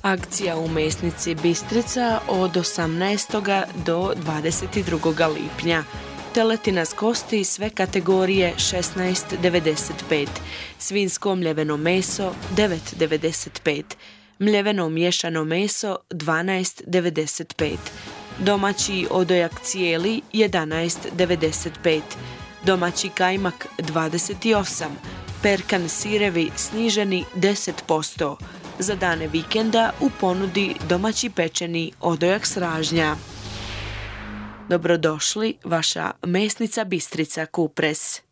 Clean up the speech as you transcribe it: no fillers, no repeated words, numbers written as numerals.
Akcija u mesnici Bistrica od 18. do 22. lipnja. Teletina s kosti sve kategorije 16,95, svinjsko mljeveno meso 9,95, mljeveno miješano meso 12,95, domaći odojak cijeli 11,95, domaći kajmak 28, perkan sirevi sniženi 10%, za dane vikenda u ponudi domaći pečeni odojak s ražnja. Dobrodošli, vaša mesnica Bistrica Kupres.